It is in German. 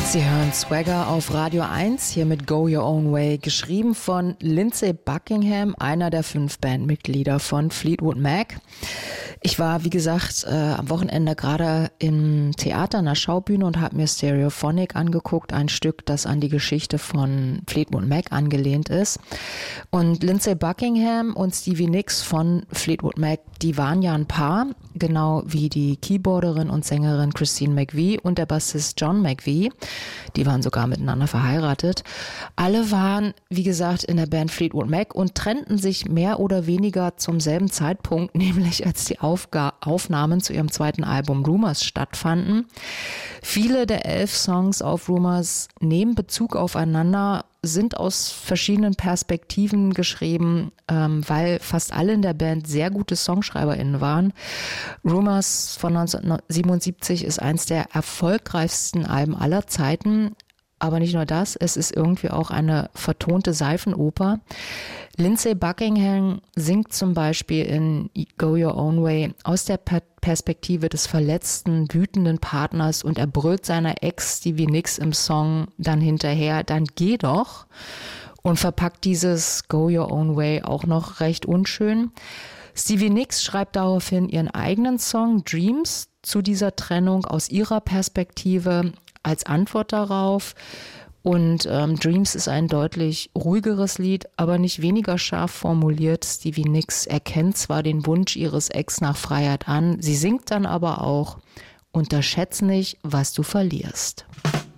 Sie hören Swagger auf Radio 1, hier mit Go Your Own Way, geschrieben von Lindsey Buckingham, einer der 5 Bandmitglieder von Fleetwood Mac. Ich war, wie gesagt, am Wochenende gerade im Theater, in der Schaubühne und habe mir Stereophonic angeguckt, ein Stück, das an die Geschichte von Fleetwood Mac angelehnt ist. Und Lindsey Buckingham und Stevie Nicks von Fleetwood Mac, die waren ja ein Paar, genau wie die Keyboarderin und Sängerin Christine McVie und der Bassist John McVie. Die waren sogar miteinander verheiratet. Alle waren, wie gesagt, in der Band Fleetwood Mac und trennten sich mehr oder weniger zum selben Zeitpunkt, nämlich als die Aufnahmen zu ihrem zweiten Album Rumours stattfanden. Viele der 11 Songs auf Rumours nehmen Bezug aufeinander, sind aus verschiedenen Perspektiven geschrieben, weil fast alle in der Band sehr gute SongschreiberInnen waren. Rumours von 1977 ist eins der erfolgreichsten Alben aller Zeiten. Aber nicht nur das, es ist irgendwie auch eine vertonte Seifenoper. Lindsey Buckingham singt zum Beispiel in Go Your Own Way aus der Perspektive des verletzten, wütenden Partners und er brüllt seiner Ex Stevie Nicks im Song dann hinterher, dann geh doch, und verpackt dieses Go Your Own Way auch noch recht unschön. Stevie Nicks schreibt daraufhin ihren eigenen Song Dreams zu dieser Trennung aus ihrer Perspektive als Antwort darauf. Und Dreams ist ein deutlich ruhigeres Lied, aber nicht weniger scharf formuliert. Stevie Nicks erkennt zwar den Wunsch ihres Ex nach Freiheit an, sie singt dann aber auch: Unterschätz nicht, was du verlierst.